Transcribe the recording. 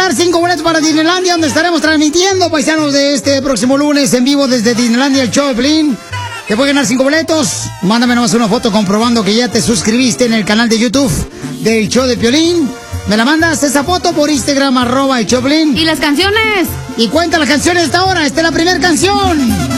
ganar 5 boletos para Disneylandia, donde estaremos transmitiendo, paisanos, de este próximo lunes en vivo desde Disneylandia, el show de Piolín. Te puedes ganar 5 boletos. Mándame nomás una foto comprobando que ya te suscribiste en el canal de YouTube del show de Piolín. Me la mandas esa foto por Instagram, @el show de Piolín. ¿Y las canciones? Y cuenta las canciones de esta hora. Esta es la primera canción.